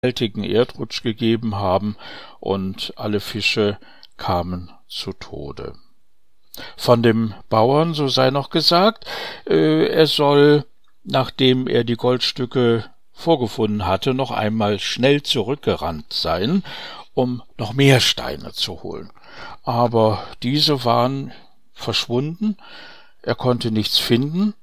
gewaltigen Erdrutsch gegeben haben und alle Fische kamen zu Tode. Von dem Bauern, so sei noch gesagt, er soll, nachdem er die Goldstücke vorgefunden hatte, noch einmal schnell zurückgerannt sein, um noch mehr Steine zu holen. Aber diese waren verschwunden, er konnte nichts finden.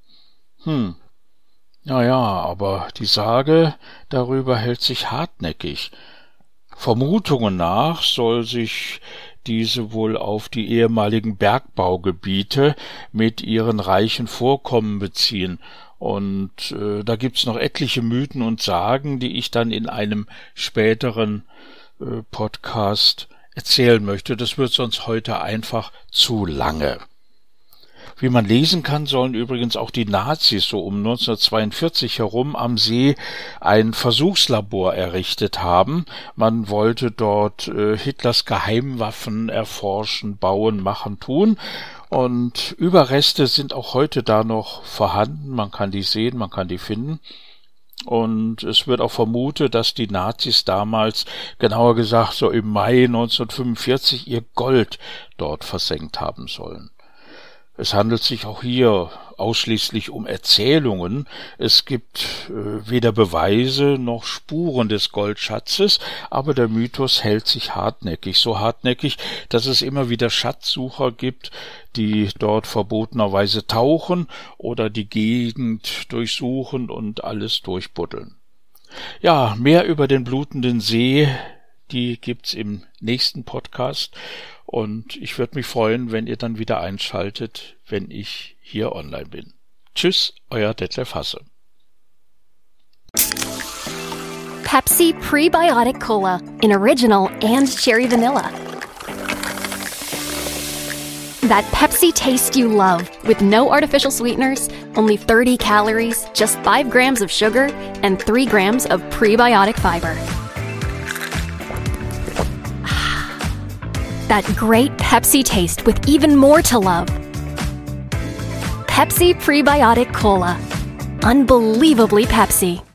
Naja, aber die Sage darüber hält sich hartnäckig. Vermutungen nach soll sich diese wohl auf die ehemaligen Bergbaugebiete mit ihren reichen Vorkommen beziehen. Und da gibt's noch etliche Mythen und Sagen, die ich dann in einem späteren Podcast erzählen möchte. Das wird sonst heute einfach zu lange. Wie man lesen kann, sollen übrigens auch die Nazis so um 1942 herum am See ein Versuchslabor errichtet haben. Man wollte dort Hitlers Geheimwaffen erforschen, bauen, machen, tun. Und Überreste sind auch heute da noch vorhanden. Man kann die sehen, man kann die finden. Und es wird auch vermutet, dass die Nazis damals, genauer gesagt so im Mai 1945, ihr Gold dort versenkt haben sollen. Es handelt sich auch hier ausschließlich um Erzählungen. Es gibt weder Beweise noch Spuren des Goldschatzes, aber der Mythos hält sich hartnäckig, so hartnäckig, dass es immer wieder Schatzsucher gibt, die dort verbotenerweise tauchen oder die Gegend durchsuchen und alles durchbuddeln. Ja, mehr über den blutenden See, die gibt's im nächsten Podcast. Und ich würde mich freuen, wenn ihr dann wieder einschaltet, wenn ich hier online bin. Tschüss, euer Detlef Hasse. Pepsi Prebiotic Cola in Original and Cherry Vanilla. That Pepsi taste you love with no artificial sweeteners, only 30 calories, just 5 grams of sugar, and 3 grams of prebiotic fiber. That great Pepsi taste with even more to love. Pepsi Prebiotic Cola. Unbelievably Pepsi.